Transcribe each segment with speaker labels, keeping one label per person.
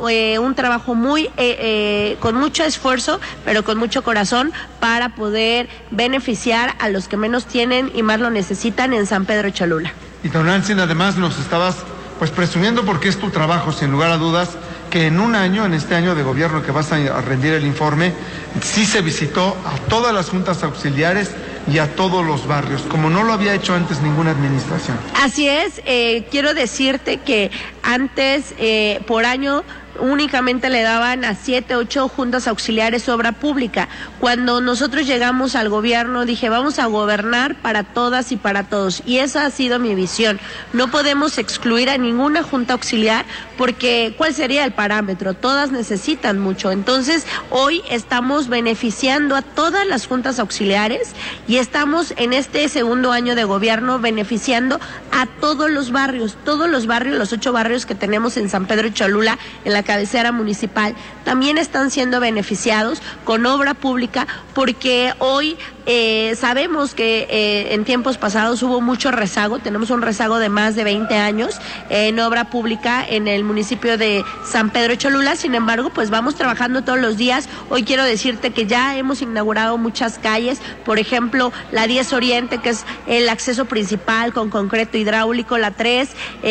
Speaker 1: un trabajo muy con mucho esfuerzo, pero con mucho corazón, para poder beneficiar a los que menos tienen y más lo necesitan en San Pedro Cholula.
Speaker 2: Y Tonantzin, además nos estabas pues presumiendo, porque es tu trabajo, sin lugar a dudas, que en un año, en este año de gobierno que vas a rendir el informe, sí se visitó a todas las juntas auxiliares y a todos los barrios, como no lo había hecho antes ninguna administración.
Speaker 1: Así es, quiero decirte que antes, por año, únicamente le daban a 7, 8 juntas auxiliares obra pública. Cuando nosotros llegamos al gobierno, dije, vamos a gobernar para todas y para todos, y esa ha sido mi visión. No podemos excluir a ninguna junta auxiliar, porque ¿cuál sería el parámetro? Todas necesitan mucho. Entonces, hoy estamos beneficiando a todas las juntas auxiliares y estamos en este segundo año de gobierno beneficiando a todos los barrios, los 8 barrios que tenemos en San Pedro Cholula, en la cabecera municipal, también están siendo beneficiados con obra pública, porque hoy sabemos que en tiempos pasados hubo mucho rezago. Tenemos un rezago de más de 20 años en obra pública en el municipio de San Pedro Cholula. Sin embargo, pues vamos trabajando todos los días. Hoy quiero decirte que ya hemos inaugurado muchas calles, por ejemplo, la 10 Oriente, que es el acceso principal con concreto hidráulico, la 3,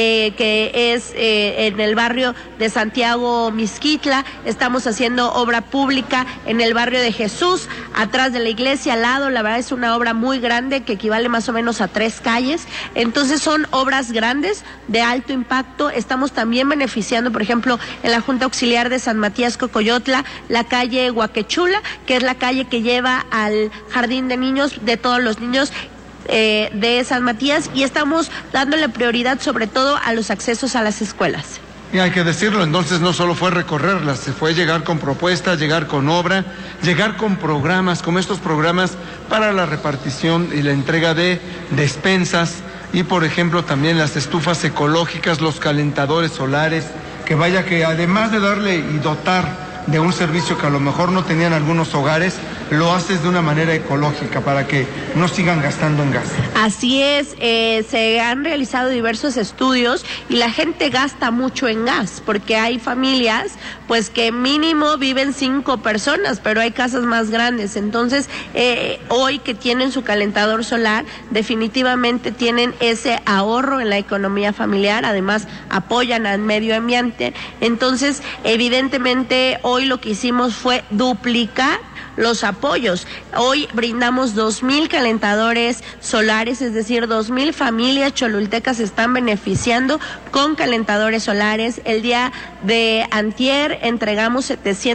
Speaker 1: que es en el barrio de Santiago Mixquitla. Estamos haciendo obra pública en el barrio de Jesús, atrás de la iglesia, al lado. La verdad es una obra muy grande que equivale más o menos a 3 calles. Entonces son obras grandes de alto impacto. Estamos también beneficiando, por ejemplo, en la Junta Auxiliar de San Matías Cocoyotla, la calle Huaquechula, que es la calle que lleva al jardín de niños de todos los niños de San Matías, y estamos dándole prioridad sobre todo a los accesos a las escuelas.
Speaker 2: Y hay que decirlo, entonces no solo fue recorrerlas, se fue llegar con propuestas, llegar con obra, llegar con programas, como estos programas para la repartición y la entrega de despensas, y por ejemplo también las estufas ecológicas, los calentadores solares, que vaya que además de darle y dotar de un servicio que a lo mejor no tenían algunos hogares, lo haces de una manera ecológica para que no sigan gastando en gas.
Speaker 1: Así es, se han realizado diversos estudios y la gente gasta mucho en gas, porque hay familias pues que mínimo viven 5 personas, pero hay casas más grandes. Entonces, hoy que tienen su calentador solar, definitivamente tienen ese ahorro en la economía familiar, además apoyan al medio ambiente. Entonces, evidentemente, hoy lo que hicimos fue duplicar los apoyos. Hoy brindamos 2,000 calentadores solares, es decir, 2,000 familias cholultecas se están beneficiando con calentadores solares. El día de antier entregamos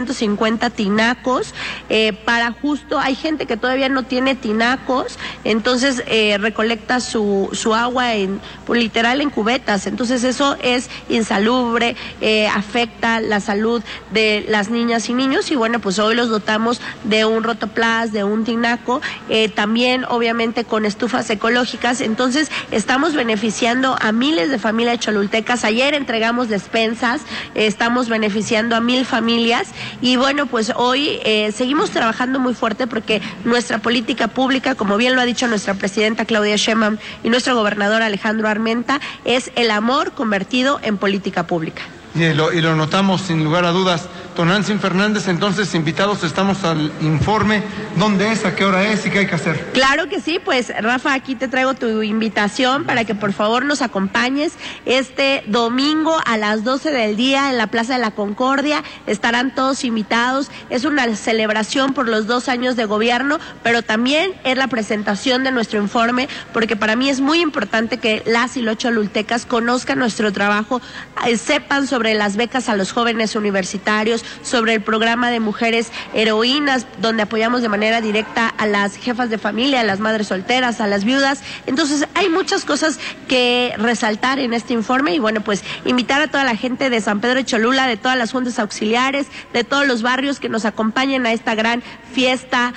Speaker 1: 750 tinacos para justo, hay gente que todavía no tiene tinacos, entonces recolecta su agua literal en cubetas. Entonces eso es insalubre, afecta la salud de las niñas y niños, y bueno, pues hoy los dotamos de un rotoplas, de un tinaco, también obviamente con estufas ecológicas. Entonces estamos beneficiando a miles de familias cholultecas. Ayer entregamos despensas, estamos beneficiando a 1,000 familias, y bueno, pues hoy seguimos trabajando muy fuerte, porque nuestra política pública, como bien lo ha dicho nuestra presidenta Claudia Sheinbaum y nuestro gobernador Alejandro Armenta, es el amor convertido en política pública.
Speaker 2: Y lo notamos sin lugar a dudas. Tonantzin Fernández, entonces invitados estamos al informe. ¿Dónde es? ¿A qué hora es? ¿Y qué hay que hacer?
Speaker 1: Claro que sí, pues Rafa, aquí te traigo tu invitación para que por favor nos acompañes este domingo a las 12 del día en la Plaza de la Concordia. Estarán todos invitados. Es una celebración por los 2 años de gobierno, pero también es la presentación de nuestro informe, porque para mí es muy importante que las y los cholultecas conozcan nuestro trabajo, sepan sobre las becas a los jóvenes universitarios, sobre el programa de mujeres heroínas, donde apoyamos de manera directa a las jefas de familia, a las madres solteras, a las viudas. Entonces hay muchas cosas que resaltar en este informe, y bueno, pues invitar a toda la gente de San Pedro Cholula, de todas las juntas auxiliares, de todos los barrios, que nos acompañen a esta gran fiesta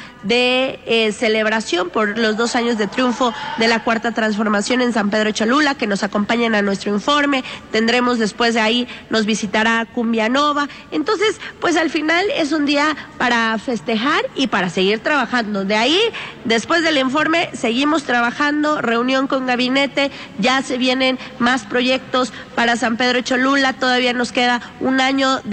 Speaker 1: de celebración por los 2 años de triunfo de la Cuarta Transformación en San Pedro Cholula, que nos acompañen a nuestro informe. Tendremos después de ahí, nos visitará Cumbia Nova. Entonces, pues al final es un día para festejar y para seguir trabajando. De ahí, después del informe, seguimos trabajando, reunión con gabinete, ya se vienen más proyectos para San Pedro Cholula. Todavía nos queda un año